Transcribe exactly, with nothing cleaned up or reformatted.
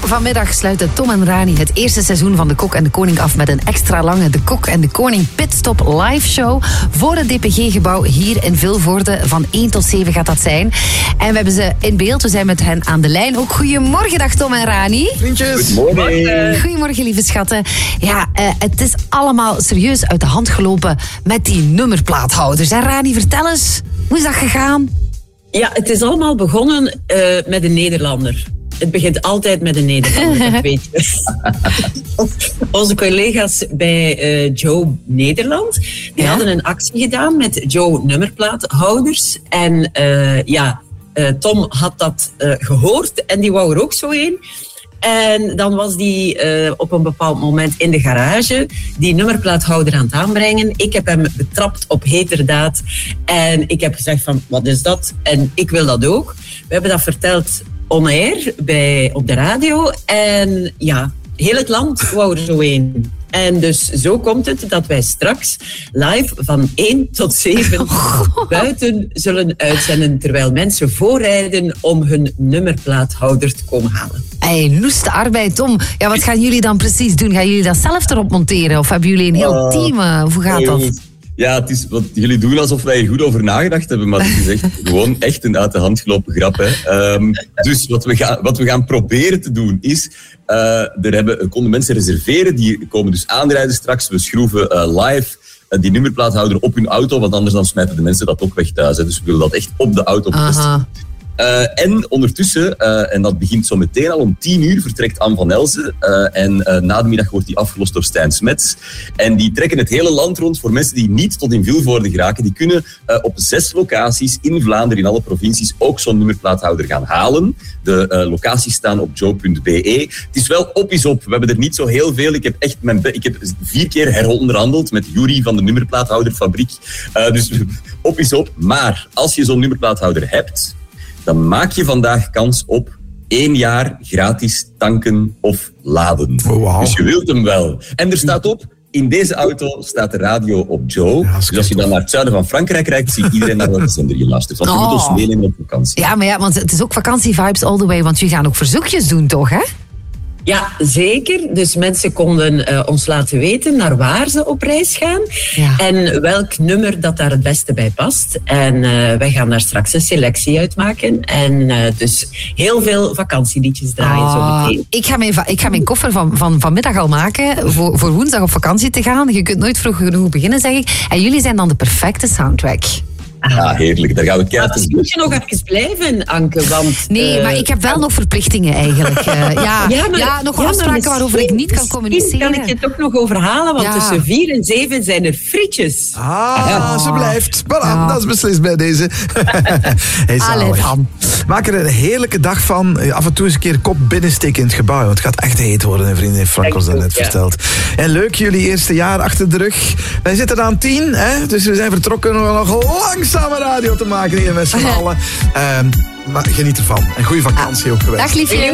Vanmiddag sluiten Tom en Rani het eerste seizoen van De Kok en de Koning af met een extra lange De Kok en de Koning Pitstop live show voor het D P G-gebouw hier in Vilvoorde. Van één tot zeven gaat dat zijn. En we hebben ze in beeld. We zijn met hen aan de lijn. Ook goedemorgen, dag Tom en Rani. Vriendjes. Goedemorgen. Goedemorgen, lieve schatten. Ja, uh, het is allemaal serieus uit de hand gelopen met die nummerplaathouders. En Rani, vertel eens, hoe is dat gegaan? Ja, het is allemaal begonnen uh, met een Nederlander. Het begint altijd met een Nederlander, dat weet je. Onze collega's bij uh, Joe Nederland, die ja? hadden een actie gedaan met Joe nummerplaathouders. En uh, ja, uh, Tom had dat uh, gehoord en die wou er ook zo een. En dan was die uh, op een bepaald moment in de garage die nummerplaathouder aan het aanbrengen. Ik heb hem betrapt op heterdaad. En ik heb gezegd van, wat is dat? En ik wil dat ook. We hebben dat verteld on air bij, op de radio. En ja, heel het land wou er zo een. En dus zo komt het dat wij straks live van één tot zeven buiten zullen uitzenden, terwijl mensen voorrijden om hun nummerplaathouder te komen halen. Hey, noeste arbeid, Tom. Ja, wat gaan jullie dan precies doen? Gaan jullie dat zelf erop monteren? Of hebben jullie een heel team? Uh, hoe gaat dat? Ja, het is wat jullie doen alsof wij er goed over nagedacht hebben, maar het is echt gewoon echt een uit de hand gelopen grap. Hè. Um, dus wat we, gaan, wat we gaan proberen te doen is, uh, er hebben, konden mensen reserveren, die komen dus aanrijden straks. We schroeven uh, live uh, die nummerplaathouder op hun auto, want anders dan smijten de mensen dat ook weg thuis. Hè. Dus we willen dat echt op de auto bevestigen. Uh, en ondertussen, uh, en dat begint zo meteen al om tien uur, vertrekt Anne van Elzen. Uh, en uh, na de middag wordt die afgelost door Stijn Smets. En die trekken het hele land rond voor mensen die niet tot in Vilvoorde geraken. Die kunnen uh, op zes locaties in Vlaanderen, in alle provincies, ook zo'n nummerplaathouder gaan halen. De uh, locaties staan op joe punt b e. Het is wel op is op. We hebben er niet zo heel veel. Ik heb echt mijn be- ik heb vier keer heronderhandeld met Jury van de nummerplaathouderfabriek. Uh, dus op is op. Maar als je zo'n nummerplaathouder hebt, dan maak je vandaag kans op één jaar gratis tanken of laden. Oh, wow. Dus je wilt hem wel. En er staat op, in deze auto staat de radio op Joe. Ja, dus als je dan naar het zuiden van Frankrijk rijdt, zie iedereen naar welke zender je luistert. Want je oh. moet ons meenemen op vakantie. Ja, maar ja, want het is ook vakantievibes all the way. Want jullie gaan ook verzoekjes doen, toch, hè? Ja, zeker. Dus mensen konden uh, ons laten weten naar waar ze op reis gaan. Ja. En welk nummer dat daar het beste bij past. En uh, wij gaan daar straks een selectie uitmaken. En uh, dus heel veel vakantieliedjes draaien ah, zo meteen. Ik ga mijn, ik ga mijn koffer van, van vanmiddag al maken voor, voor woensdag op vakantie te gaan. Je kunt nooit vroeg genoeg beginnen, zeg ik. En jullie zijn dan de perfecte soundtrack. Ja, heerlijk. Daar gaan we keihard in. Moet je nog even blijven, Anke? Want, nee, uh, maar ik heb wel nog verplichtingen eigenlijk. Uh, ja, ja, maar, ja, nog ja, afspraken waarover ik niet kan communiceren. Kan ik je toch nog overhalen, want ja. tussen vier en zeven zijn er frietjes. Ah, ja. ze blijft. Voilà, ja. Dat is beslist bij deze. Hey, zalig. Maak er een heerlijke dag van. Af en toe eens een keer kop binnensteken in het gebouw. Want het gaat echt heet worden, hè, vrienden. Frank ons daarnet ja. verteld. En leuk, jullie eerste jaar achter de rug. Wij zitten aan tien, hè, dus we zijn vertrokken om nog langzame radio te maken hier met z'n allen. Uh, maar geniet ervan. En goede vakantie ook gewenst. Dag liefje.